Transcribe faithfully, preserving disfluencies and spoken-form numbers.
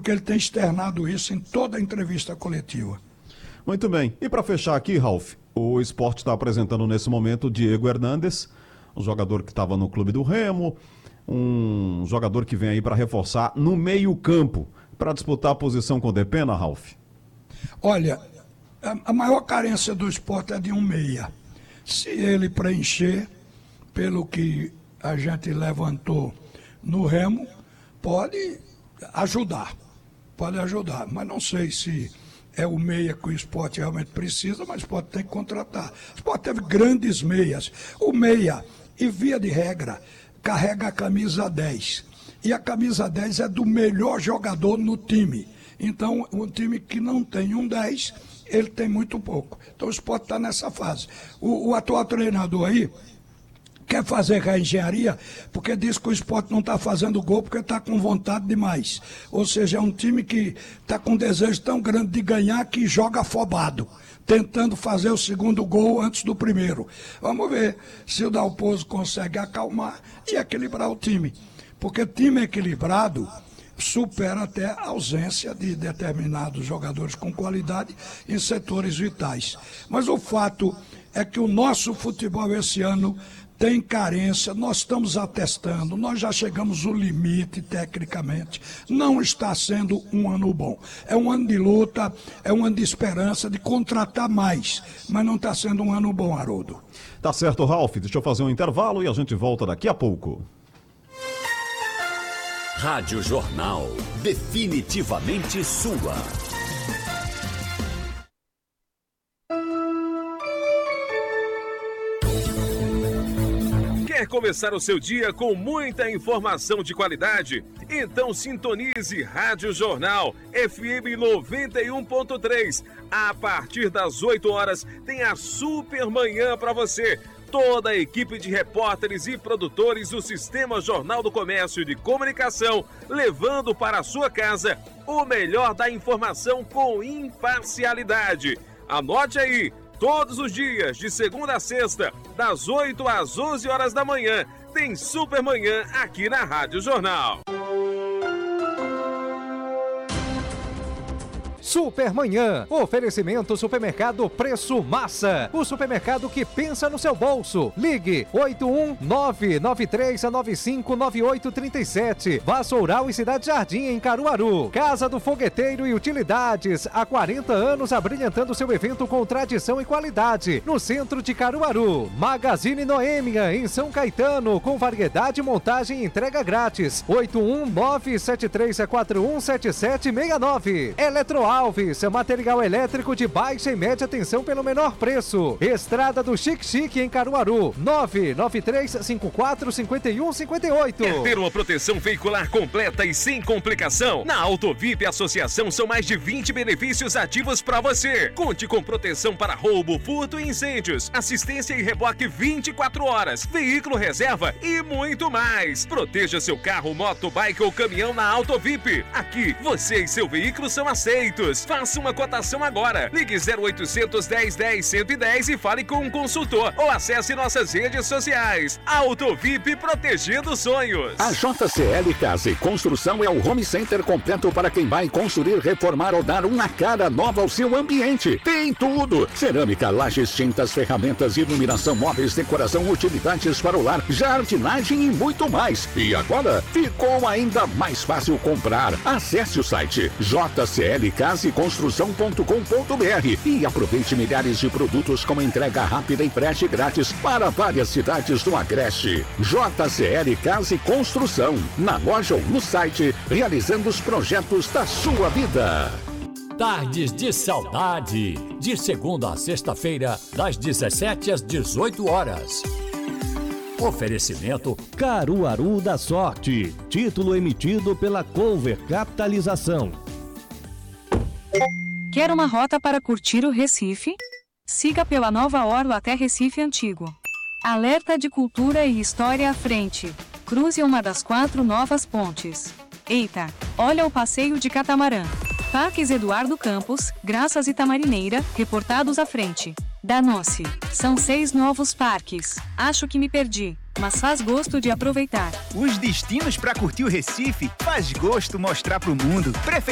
porque ele tem externado isso em toda a entrevista coletiva. Muito bem. E para fechar aqui, Ralf, o Sport está apresentando nesse momento o Diego Hernandes, um jogador que estava no Clube do Remo, um jogador que vem aí para reforçar no meio-campo, para disputar a posição com o Depena, Ralf? Olha, a maior carência do Sport é de um meia. Se ele preencher, pelo que a gente levantou no Remo, pode ajudar. Pode ajudar, mas não sei se é o meia que o Sport realmente precisa, mas o Sport tem que contratar. O Sport teve grandes meias. O meia, e via de regra, carrega a camisa dez. E a camisa dez é do melhor jogador no time. Então, um time que não tem um dez, ele tem muito pouco. Então, o Sport está nessa fase. O, o atual treinador aí quer fazer reengenharia porque diz que o Sport não está fazendo gol porque está com vontade demais. Ou seja, é um time que está com um desejo tão grande de ganhar que joga afobado, tentando fazer o segundo gol antes do primeiro. Vamos ver se o Dalpozo consegue acalmar e equilibrar o time. Porque time equilibrado supera até a ausência de determinados jogadores com qualidade em setores vitais. Mas o fato é que o nosso futebol esse ano tem carência, nós estamos atestando, nós já chegamos no limite tecnicamente, não está sendo um ano bom. É um ano de luta, é um ano de esperança, de contratar mais, mas não está sendo um ano bom, Haroldo. Tá certo, Ralf, deixa eu fazer um intervalo e a gente volta daqui a pouco. Rádio Jornal, definitivamente sua. Quer começar o seu dia com muita informação de qualidade? Então sintonize Rádio Jornal F M noventa e um ponto três. A partir das oito horas tem a Super Manhã para você. Toda a equipe de repórteres e produtores do Sistema Jornal do Comércio de Comunicação, levando para a sua casa o melhor da informação com imparcialidade. Anote aí, todos os dias, de segunda a sexta, das oito às onze horas da manhã, tem Super Manhã aqui na Rádio Jornal. Supermanhã, oferecimento Supermercado Preço Massa, o supermercado que pensa no seu bolso. Ligue oito um nove nove três nove cinco nove oito três sete, Vassoural e Cidade Jardim em Caruaru. Casa do Fogueteiro e Utilidades, há quarenta anos abrilhantando seu evento com tradição e qualidade, no centro de Caruaru. Magazine Noêmia em São Caetano, com variedade, montagem e entrega grátis. oito um nove sete três quatro um sete sete seis nove. Eletroalves, material elétrico de baixa e média tensão pelo menor preço. Estrada do Chique Chique em Caruaru, nove nove três cinco quatro cinco um cinco oito. Quer ter uma proteção veicular completa e sem complicação? Na Autovip Associação são mais de vinte benefícios ativos para você. Conte com proteção para roubo, furto e incêndios, assistência e reboque vinte e quatro horas, veículo reserva e muito mais. Proteja seu carro, moto, bike ou caminhão na Autovip. Aqui, você e seu veículo são aceitos. Faça uma cotação agora. Ligue zero oitocentos dez dez cento e dez e fale com um consultor ou acesse nossas redes sociais. Autovip, protegendo sonhos. A J C L Casa e Construção é o home center completo para quem vai construir, reformar ou dar uma cara nova ao seu ambiente. Tem tudo: cerâmica, lajes, tintas, ferramentas, iluminação, móveis, decoração, utilidades para o lar, jardinagem e muito mais. E agora ficou ainda mais fácil comprar. Acesse o site j c l casa e construção ponto com ponto b r e aproveite milhares de produtos com entrega rápida e frete grátis para várias cidades do Agreste. J C L Casa e Construção, na loja ou no site, realizando os projetos da sua vida. Tardes de Saudade, de segunda a sexta-feira, das dezessete às dezoito horas. Oferecimento Caruaru da Sorte, título emitido pela Cover Capitalização. Quer uma rota para curtir o Recife? Siga pela Nova Orla até Recife Antigo. Alerta de cultura e história à frente. Cruze uma das quatro novas pontes. Eita, olha o passeio de catamarã. Parques Eduardo Campos, Graças e Tamarineira, reportados à frente. Danou-se. São seis novos parques. Acho que me perdi, mas faz gosto de aproveitar. Os destinos para curtir o Recife faz gosto mostrar pro mundo. Prefe...